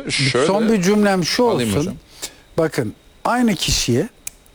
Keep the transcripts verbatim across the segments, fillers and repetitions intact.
Bence şöyle... Son bir cümlem şu olsun. Hocam. Bakın aynı kişiye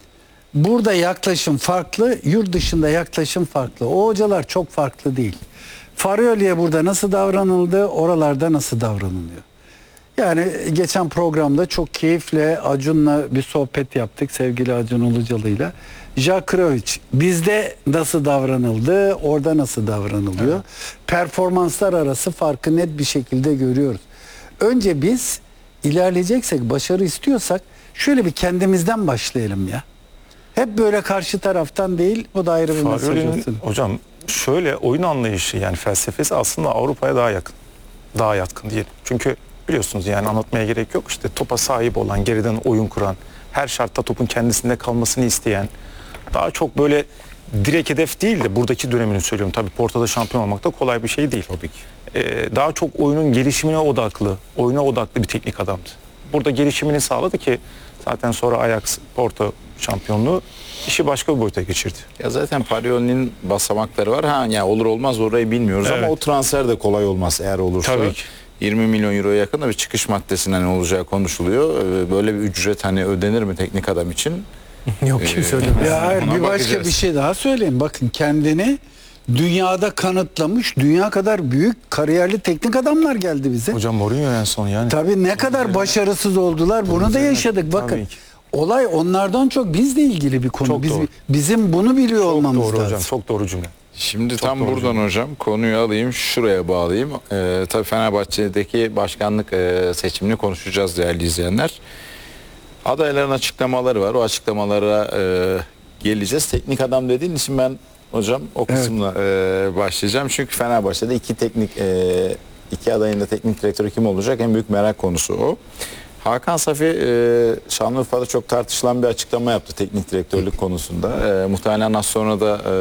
burada yaklaşım farklı, yurt dışında yaklaşım farklı. O hocalar çok farklı değil. Farioli'ye burada nasıl davranıldı, oralarda nasıl davranılıyor? Yani geçen programda çok keyifle Acun'la bir sohbet yaptık sevgili Acun Ilıcalı'yla. Jack Kraliç bizde nasıl davranıldı, orada nasıl davranılıyor? Evet. Performanslar arası farkı net bir şekilde görüyoruz. Önce biz ilerleyeceksek, başarı istiyorsak şöyle bir kendimizden başlayalım ya. Hep böyle karşı taraftan değil, o da ayrı bir mesaj olsun. Hocam şöyle oyun anlayışı yani felsefesi aslında Avrupa'ya daha yakın. Daha yatkın diyelim. Çünkü biliyorsunuz yani anlatmaya gerek yok. İşte topa sahip olan, geriden oyun kuran, her şartta topun kendisinde kalmasını isteyen, daha çok böyle direkt hedef değil de buradaki dönemini söylüyorum. Tabii Porto'da şampiyon olmak da kolay bir şey değil. Tabii ki. Ee, daha çok oyunun gelişimine odaklı, oyuna odaklı bir teknik adamdı. Burada gelişimini sağladı ki zaten sonra Ajax, Porto şampiyonluğu işi başka bir boyuta geçirdi. Ya zaten Farioli'nin basamakları var. Ha yani olur olmaz orayı bilmiyoruz evet. Ama o transfer de kolay olmaz eğer olursa. Tabii ki. yirmi milyon euroya yakın da bir çıkış maddesinden ne olacağı konuşuluyor. Böyle bir ücret hani ödenir mi teknik adam için? Yok kimse ödemez. Ya hayır, bir başka bakacağız. bir şey daha söyleyeyim. Bakın kendini dünyada kanıtlamış, dünya kadar büyük kariyerli teknik adamlar geldi bize. Hocam Mourinho en son yani. Tabii ne kadar başarısız oldular bunu da yaşadık. Bakın olay onlardan çok bizle ilgili bir konu. Biz, bizim bunu biliyor çok olmamız doğru lazım. Hocam, çok doğru cümle. Şimdi çok tam buradan cümle. Hocam konuyu alayım şuraya bağlayayım. Ee, tabii Fenerbahçe'deki başkanlık e, seçimini konuşacağız değerli izleyenler. Adayların açıklamaları var. O açıklamalara e, geleceğiz. Teknik adam dediğin için ben hocam o kısımla evet. e, başlayacağım. Çünkü Fenerbahçe'de iki teknik e, iki adayın da teknik direktörü kim olacak? En büyük merak konusu o. Hakan Safi e, Şanlıurfa'da çok tartışılan bir açıklama yaptı teknik direktörlük konusunda. E, muhtemelen az sonra da e,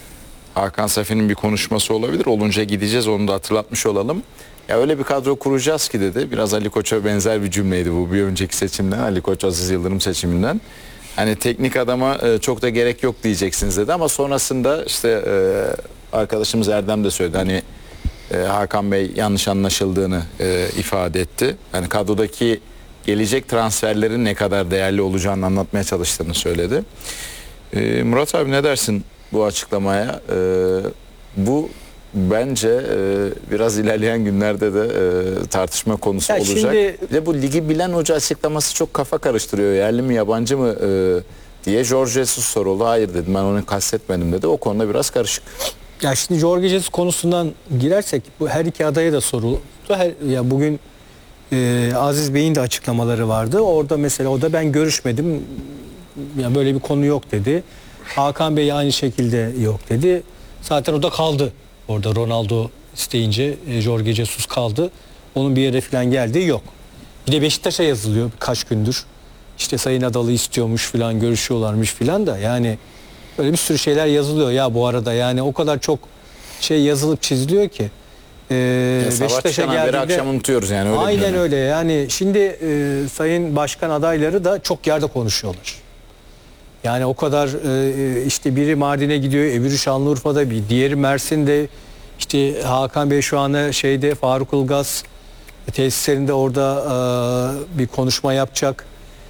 Hakan Safi'nin bir konuşması olabilir. Olunca gideceğiz, onu da hatırlatmış olalım. Ya öyle bir kadro kuracağız ki dedi. Biraz Ali Koç'a benzer bir cümleydi bu bir önceki seçimden. Ali Koç Aziz Yıldırım seçiminden. Hani teknik adama e, çok da gerek yok diyeceksiniz dedi ama sonrasında işte e, arkadaşımız Erdem de söyledi. Hani e, Hakan Bey yanlış anlaşıldığını e, ifade etti. Hani kadrodaki gelecek transferlerin ne kadar değerli olacağını anlatmaya çalıştığını söyledi. E, Murat abi ne dersin bu açıklamaya? E, bu bence e, biraz ilerleyen günlerde de e, tartışma konusu ya olacak. Şimdi... Ve bu ligi bilen hoca açıklaması çok kafa karıştırıyor. Yerli mi yabancı mı e, diye Jorge Jesus soruldu. Hayır dedim, ben onu kastetmedim dedi. O konuda biraz karışık. Ya şimdi Jorge Jesus konusundan girersek bu her iki adaya da soruldu. Her, ya bugün e, Aziz Bey'in de açıklamaları vardı. Orada mesela o da ben görüşmedim. Ya böyle bir konu yok dedi. Hakan Bey aynı şekilde yok dedi. Zaten o da kaldı. Orada Ronaldo isteyince e, Jorge Jesus kaldı. Onun bir yere falan geldiği yok. Bir de Beşiktaş'a yazılıyor kaç gündür. İşte Sayın Adalı istiyormuş falan, görüşüyorlarmış falan da yani böyle bir sürü şeyler yazılıyor ya bu arada yani o kadar çok şey yazılıp çiziliyor ki. E, Beşiktaş'a geldiğinde akşam unutuyoruz yani öyle. Aynen öyle yani şimdi e, Sayın Başkan adayları da çok yerde konuşuyorlar. Yani o kadar e, işte biri Mardin'e gidiyor, öbürü Şanlıurfa'da, bir diğeri Mersin'de. İşte Hakan Bey şu anda şeyde Faruk Ilgaz tesislerinde orada e, bir konuşma yapacak.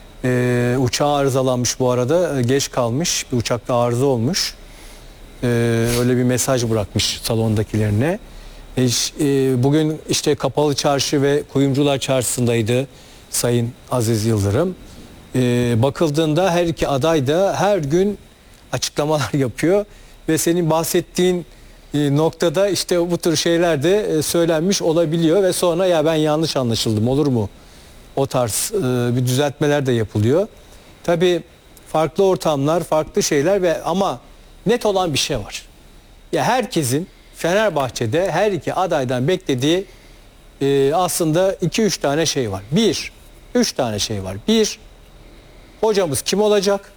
E, uçağı arızalanmış bu arada, e, geç kalmış, bir uçakta arıza olmuş. E, öyle bir mesaj bırakmış salondakilerine. E, e, bugün işte Kapalı Çarşı ve Kuyumcular Çarşısı'ndaydı Sayın Aziz Yıldırım. Ee, bakıldığında her iki aday da her gün açıklamalar yapıyor ve senin bahsettiğin e, noktada işte bu tür şeyler de e, söylenmiş olabiliyor ve sonra ya ben yanlış anlaşıldım olur mu? O tarz e, bir düzeltmeler de yapılıyor. Tabii farklı ortamlar, farklı şeyler ve ama net olan bir şey var. Ya herkesin Fenerbahçe'de her iki adaydan beklediği e, aslında iki üç tane şey var. Bir, üç tane şey var. Bir, hocamız kim olacak?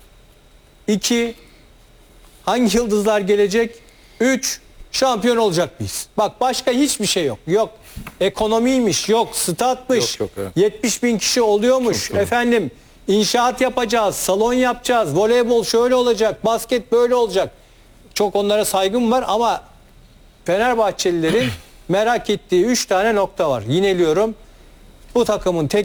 İki, hangi yıldızlar gelecek? Üç, şampiyon olacak mıyız? Bak başka hiçbir şey yok. Yok ekonomiymiş, yok statmış, yok, yok, evet. yetmiş bin kişi oluyormuş. Çok efendim inşaat yapacağız, salon yapacağız, voleybol şöyle olacak, basket böyle olacak. Çok onlara saygım var ama Fenerbahçelilerin merak ettiği üç tane nokta var. Yineliyorum. Bu takımın tek